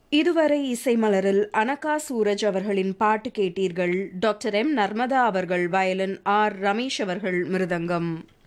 இதுவரை இசை மலரில் அனகா சூரஜ் அவர்களின் பாட்டு கேட்டீர்கள். டாக்டர் எம் நர்மதா அவர்கள் வயலின், ஆர் ரமேஷ் அவர்கள் மிருதங்கம்.